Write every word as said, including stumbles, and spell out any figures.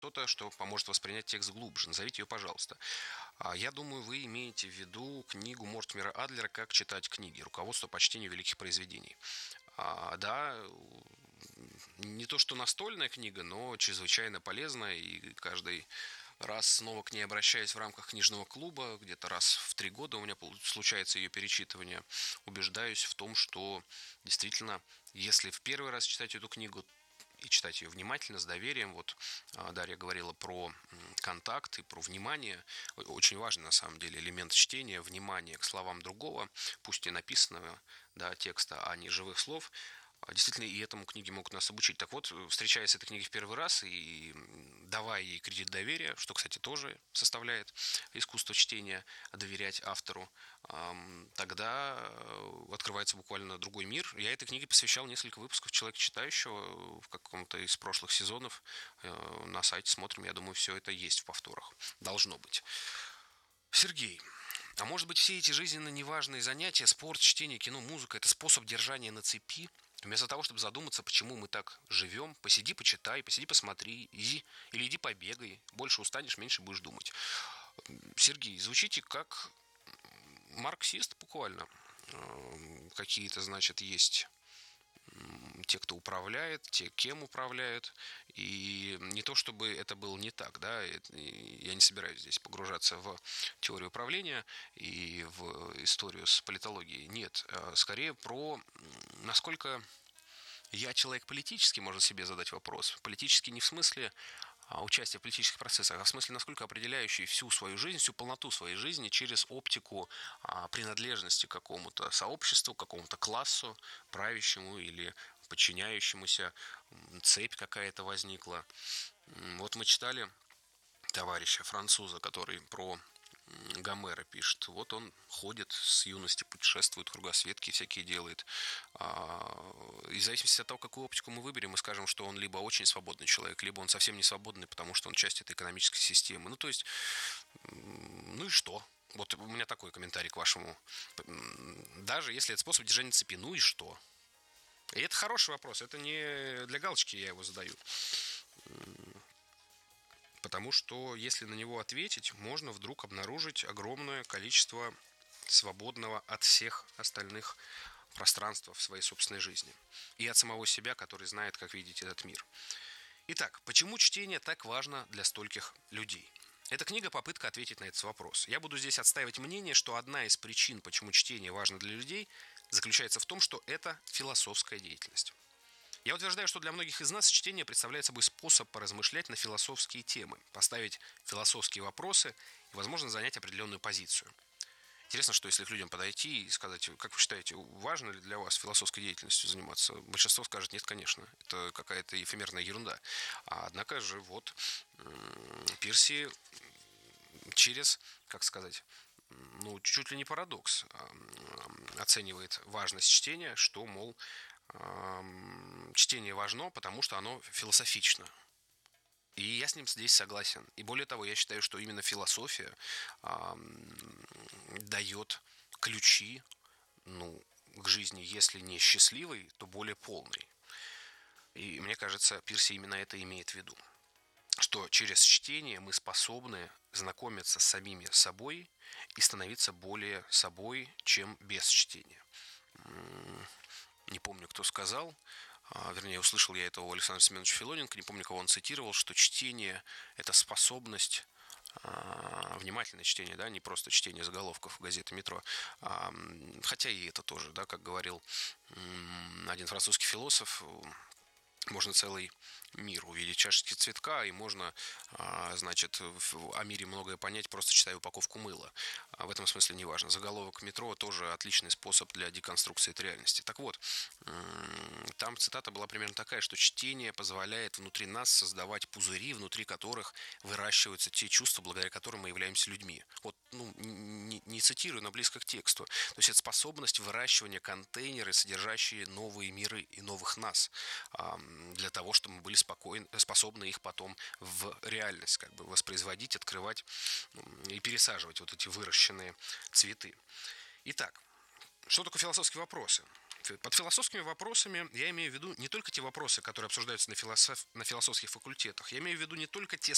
что-то, что поможет воспринять текст глубже. Назовите ее, пожалуйста. А, Я думаю, вы имеете в виду книгу Мортимера Адлера «Как читать книги. Руководство по чтению великих произведений». А, да, не то что настольная книга, но чрезвычайно полезная, и каждый раз снова к ней обращаясь в рамках книжного клуба, где-то раз в три года у меня случается ее перечитывание, убеждаюсь в том, что действительно, если в первый раз читать эту книгу и читать ее внимательно, с доверием, вот Дарья говорила про контакт и про внимание, очень важный на самом деле элемент чтения, внимание к словам другого, пусть и написанного, да, текста, а не живых слов. Действительно, и этому книги могут нас обучить. Так вот, встречаясь с этой книгой в первый раз и давая ей кредит доверия, что, кстати, тоже составляет искусство чтения, доверять автору, тогда открывается буквально другой мир. Я этой книге посвящал несколько выпусков «Человека читающего» в каком-то из прошлых сезонов. На сайте смотрим, я думаю, все это есть в повторах. Должно быть. Сергей, а может быть, все эти жизненно неважные занятия, спорт, чтение, кино, музыка – это способ держания на цепи? Вместо того, чтобы задуматься, почему мы так живем, посиди, почитай, посиди, посмотри, иди, или иди побегай. Больше устанешь, меньше будешь думать. Сергей, звучите как марксист буквально. Какие-то, значит, есть те, кто управляет, те, кем управляют. И не то, чтобы это было не так, да, я не собираюсь здесь погружаться в теорию управления и в историю с политологией. Нет, скорее про насколько я человек политический, можно себе задать вопрос. Политический не в смысле участия в политических процессах, а в смысле, насколько определяющий всю свою жизнь, всю полноту своей жизни через оптику а, принадлежности к какому-то сообществу, к какому-то классу, правящему или подчиняющемуся, цепь какая-то возникла. Вот мы читали товарища француза, который про Гомера пишет. Вот он ходит с юности, путешествует, кругосветки всякие делает. И в зависимости от того, какую оптику мы выберем, мы скажем, что он либо очень свободный человек, либо он совсем не свободный, потому что он часть этой экономической системы. Ну, то есть, ну и что? Вот у меня такой комментарий к вашему. Даже если это способ держания цепи, ну и что? И это хороший вопрос. Это не для галочки я его задаю. Потому что, если на него ответить, можно вдруг обнаружить огромное количество свободного от всех остальных пространства в своей собственной жизни. И от самого себя, который знает, как видеть этот мир. Итак, почему чтение так важно для стольких людей? Эта книга – попытка ответить на этот вопрос. Я буду здесь отстаивать мнение, что одна из причин, почему чтение важно для людей, заключается в том, что это философская деятельность. Я утверждаю, что для многих из нас чтение представляет собой способ поразмышлять на философские темы, поставить философские вопросы и, возможно, занять определенную позицию. Интересно, что если к людям подойти и сказать, как вы считаете, важно ли для вас философской деятельностью заниматься, большинство скажет, нет, конечно, это какая-то эфемерная ерунда. А однако же вот Пирси через, как сказать, ну, чуть ли не парадокс, оценивает важность чтения, что, мол, чтение важно, потому что оно философично. И я с ним здесь согласен. И более того, я считаю, что именно философия э, дает ключи, ну, к жизни, если не счастливой, то более полной. И мне кажется, Пирси именно это имеет в виду. Что через чтение мы способны знакомиться с самими собой и становиться более собой, чем без чтения. Не помню, кто сказал, вернее, услышал я это у Александра Семеновича Филоненко, не помню, кого он цитировал, что чтение – это способность, внимательное чтение, да, не просто чтение заголовков газеты «Метро», хотя и это тоже, да, как говорил один французский философ, можно целый мир увидеть чашечки цветка, и можно, значит, о мире многое понять, просто читая упаковку мыла. В этом смысле не важно. Заголовок «Метро» тоже отличный способ для деконструкции этой реальности. Так вот, там цитата была примерно такая, что чтение позволяет внутри нас создавать пузыри, внутри которых выращиваются те чувства, благодаря которым мы являемся людьми. Вот, ну, не, не цитирую, но близко к тексту. То есть это способность выращивания контейнеры, содержащие новые миры и новых нас, для того, чтобы мы были спокойны, способны их потом в реальность как бы воспроизводить, открывать и пересаживать вот эти выращенные цветы. Итак, что такое философские вопросы? Под философскими вопросами я имею в виду не только те вопросы, которые обсуждаются на, философ... на философских факультетах. Я имею в виду не только те